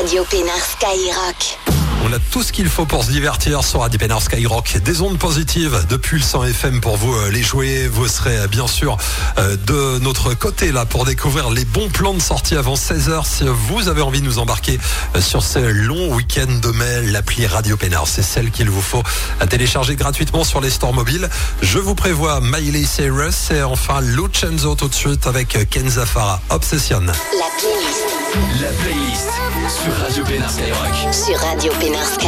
Radio Pénard Skyrock. On a tout ce qu'il faut pour se divertir sur Radio Pénard Skyrock. Des ondes positives depuis le 100 FM pour vous les jouer. Vous serez bien sûr de notre côté là pour découvrir les bons plans de sortie avant 16h. Si vous avez envie de nous embarquer sur ce long week-end de mai, l'appli Radio Pénard, c'est celle qu'il vous faut télécharger gratuitement sur les stores mobiles. Je vous prévois Miley Cyrus et enfin Lucenzo tout de suite avec Kenza Farah, Obsession. La playlist sur Radio Pénard Skyrock. sur Radio Pénard Skyrock.